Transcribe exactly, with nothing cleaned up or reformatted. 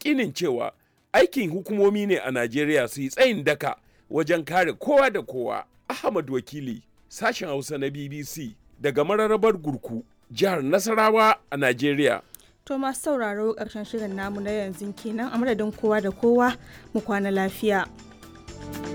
yaƙinin cewa aikin hukumomi ne a Najeriya su yi tsayin daka wajen kare kowa da kowa. Ahmad Wakili, sashen Hausa na B B C daga mararrabar Gurku, jihar Nasarawa a Najeriya. To masu sauraro ƙarshen shirin namu na yanzu kenan, a madadin kowa da kowa mu kwana lafiya.